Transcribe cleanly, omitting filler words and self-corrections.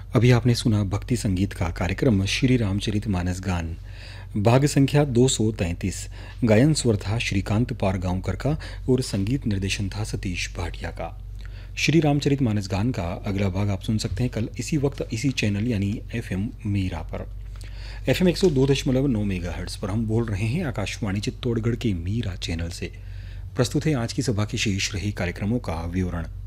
अभी आपने सुना भक्ति संगीत का कार्यक्रम श्री रामचरित मानस गान। भाग संख्या 233। गायन स्वर था श्रीकांत पारगांवकर का और संगीत निर्देशन था सतीश भाटिया का। श्री रामचरित मानस गान का अगला भाग आप सुन सकते हैं कल इसी वक्त इसी चैनल यानी FM मीरा पर। FM 102.9 मेगाहर्ट्ज पर हम बोल रहे हैं आकाशवाणी चित्तौड़गढ़ के मीरा चैनल से। प्रस्तुत है आज की सभा के शेष रहे कार्यक्रमों का विवरण।